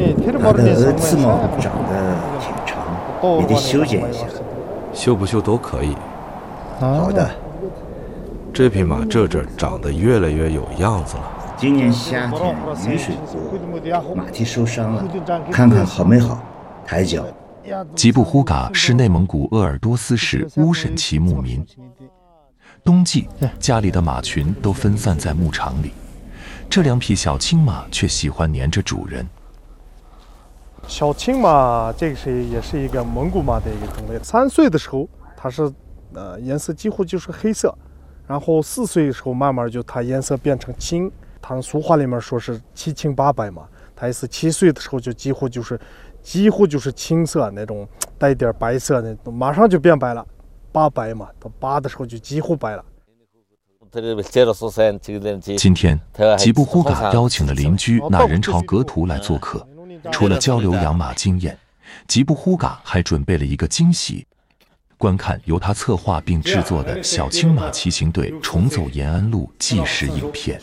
他的额刺毛长得挺长，也得修剪一下。 修不修都可以。 好的。 这匹马这长得越来越有样子了。 今年夏天雨水多，马蹄受伤了，看看好没好？抬脚。 吉布呼嘎是内蒙古鄂尔多斯市乌审旗牧民。冬季，家里的马群都分散在牧场里，这两匹小青马却喜欢黏着主人。 小青马这个也是一个蒙古马的一个种类。3岁的时候，它是颜色几乎就是黑色，然后4岁的时候慢慢就它颜色变成青。它俗话里面说是7青8白嘛，它也是7岁的时候就几乎就是青色那种带一点白色那种，马上就变白了。8白嘛，到8的时候就几乎白了。 今天，吉布呼嘎邀请了邻居那人朝格图来做客。除了交流养马经验，吉布呼嘎还准备了一个惊喜，观看由他策划并制作的小青马骑行队重走延安路纪实影片。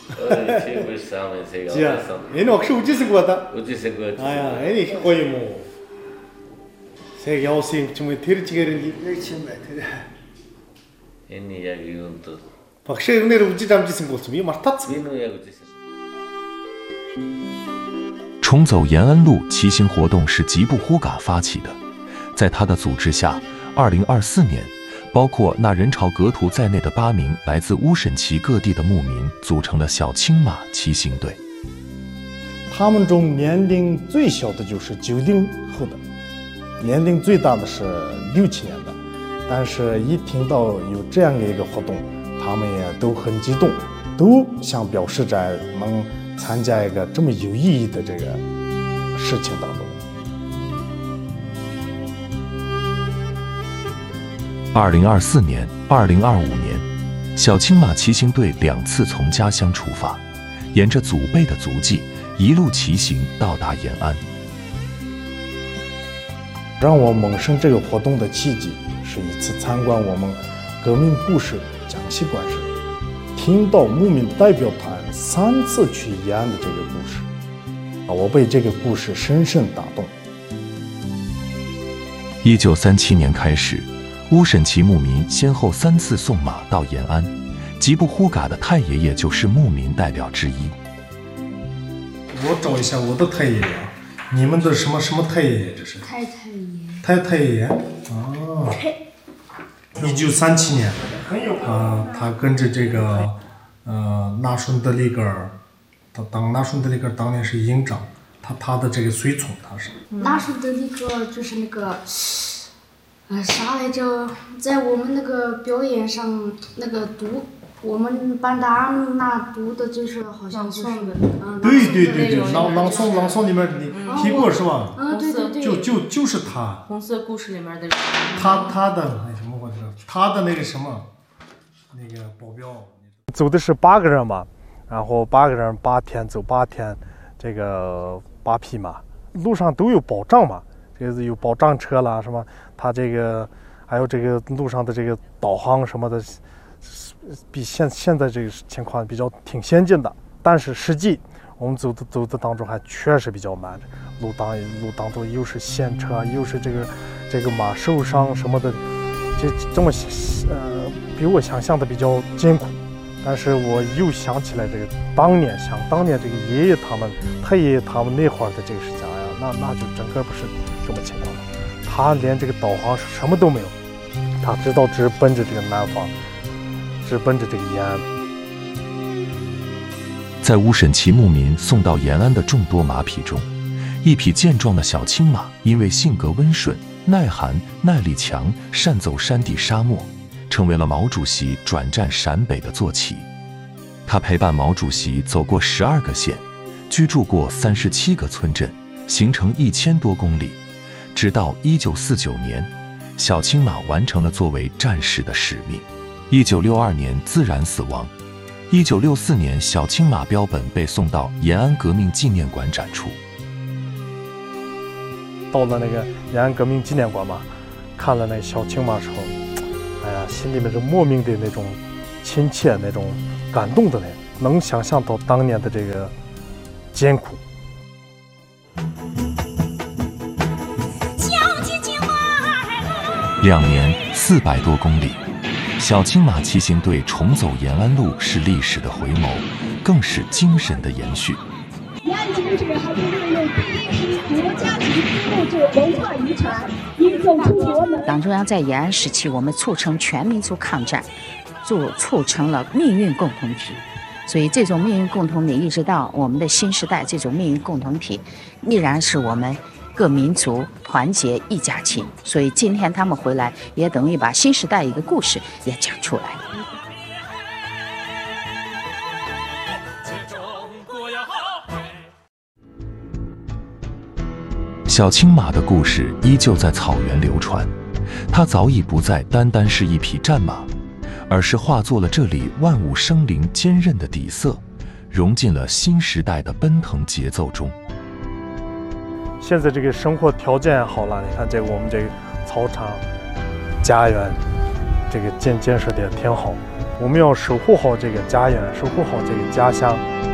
重走延安路骑行活动是吉布呼嘎发起的，在他的组织下，2024年，包括那人朝格图在内的8名来自乌审旗各地的牧民组成了小青马骑行队。 他们中年龄最小的就是90后的，年龄最大的是6、7年的。但是一听到有这样的一个活动，他们也都很激动，都想表示着能参加一个这么有意义的这个事情当中。 2024年、2025年，小青马骑行队2次从家乡出发，沿着祖辈的足迹，一路骑行到达延安。 让我萌生这个活动的契机，是一次参观我们革命故事讲习馆时，听到牧民代表团3次去延安的这个故事，我被这个故事深深打动。 1937年开始，乌审旗牧民先后3次送马到延安，吉布呼嘎的太爷爷就是牧民代表之一。 我找一下我的太爷爷，你们的什么太爷爷？这是太爷爷哦。1937年，他跟着这个纳顺德里格尔，纳顺德里格尔当年是营长，他的这个随从，他是纳顺德里格尔就是那个啥来着，在我们那个表演上那个读，我们班的阿米娜读的就是好像就是对，朗诵里面你提过是吧？ 对， 就是他。 红色故事里面的人。 他的什么我知道，他的那个什么那个保镖。走的是8个人嘛，然后8个人8天走8天，这个8匹马，路上都有保障嘛，这个有保障车啦什么，他这个还有这个路上的这个导航什么的，比现在这个情况比较挺先进的。但是实际我们走的当中还确实比较慢，路当中又是陷车，又是这个马受伤什么的，这么比我想象的比较艰苦。但是我又想起来这个当年这个爷爷他们太爷爷他们那会儿的这个是讲呀，那就整个不是什么情况了。他连这个导航什么都没有，他知道直奔着这个南方，直奔着这个延安。 在乌审旗牧民送到延安的众多马匹中，一匹健壮的小青马因为性格温顺、耐寒、耐力强，善走山地沙漠，成为了毛主席转战陕北的坐骑。他陪伴毛主席走过12个县，居住过37个村镇，行程1000多公里。直到1949年，小青马完成了作为战士的使命。1962年自然死亡。1964年，小青马标本被送到延安革命纪念馆展出。 到了那个延安革命纪念馆嘛，看了那小青马的时候，哎呀，心里面是莫名的那种亲切，那种感动的能想象到当年的这个艰苦。 2年400多公里，小青马骑行队重走延安路是历史的回眸，更是精神的延续。 延安景址还被列入第1批国家级非物质文化遗产，已走出国门。 党中央在延安时期，我们促成全民族抗战，促成了命运共同体。所以这种命运共同体，一直到我们的新时代，这种命运共同体依然是我们各民族团结一家亲。所以今天他们回来，也等于把新时代一个故事也讲出来。 小青马的故事依旧在草原流传，它早已不再单单是一匹战马，而是化作了这里万物生灵坚韧的底色，融进了新时代的奔腾节奏中。 现在这个生活条件好了，你看这个我们这个操场、家园，这个建设的也挺好。我们要守护好这个家园，守护好这个家乡。